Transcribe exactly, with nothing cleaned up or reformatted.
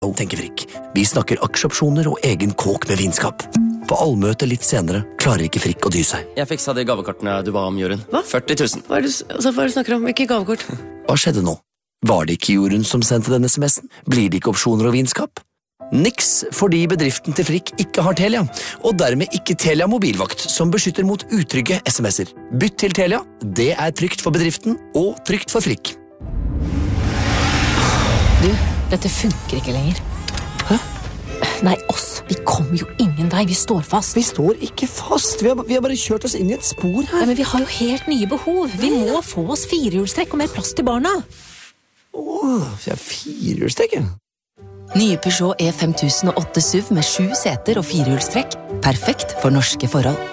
tenker Frikk. Vi snakker aksjeopsjoner og egen kåk med vinskap. På allmøte litt senere klarer ikke Frikk å dy seg. Jeg fiksa de gavekortene du ba om, Jorunn. Hva? førti tusen. Hva er det, altså, hva er det du snakker om? Hvilke gavekort? Hva skjedde nå? Var det ikke Jorunn som sendte denne sms'en? Blir det ikke opsjoner og vinskap? Niks, fordi bedriften til Frikk ikke har Telia, og dermed ikke Telia mobilvakt, som beskytter mot utrygge sms'er. Bytt til Telia, det er trygt for bedriften og trygt for Frikk. Du, dette funker ikke lenger. Hæ? Nei, oss. Vi kommer jo ingen vei. Vi står fast. Vi står ikke fast. Vi har, vi har bare kjørt oss inn i et spor her. Ja, men vi har jo helt nye behov. Vi må få oss firehjulstrekk og mer plass til barna. Åh, jeg er firehjulstrekk. Nye Peugeot E fem tusen og åtte S U V med sju seter og firehjulstrekk. Perfekt for norske forhold.